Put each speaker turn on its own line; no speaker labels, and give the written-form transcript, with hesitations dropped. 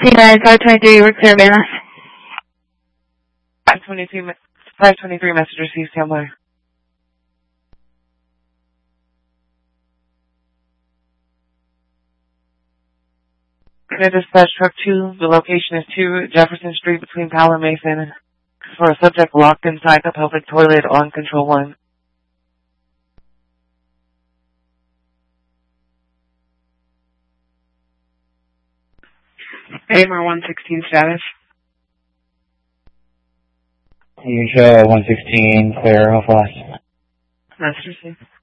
P9, 523, we're clear, man.
523 message received, stand by. Dispatch truck 2, the location is 2 Jefferson Street between Powell and Mason for a subject locked inside the public toilet on control 1.
AMR 116 status.
Usual 116, clear, how fast?
Message received.